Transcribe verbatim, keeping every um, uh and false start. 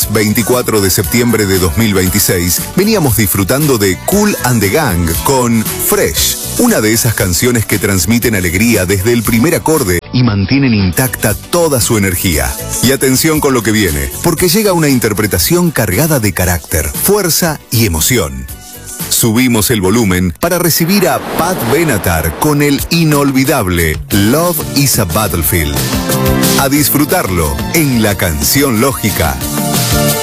veinticuatro de septiembre de dos mil veintiséis, veníamos disfrutando de Kool and the Gang con Fresh, una de esas canciones que transmiten alegría desde el primer acorde y mantienen intacta toda su energía. Y atención con lo que viene, porque llega una interpretación cargada de carácter, fuerza y emoción. Subimos el volumen para recibir a Pat Benatar con el inolvidable Love is a Battlefield. A disfrutarlo en La Canción Lógica.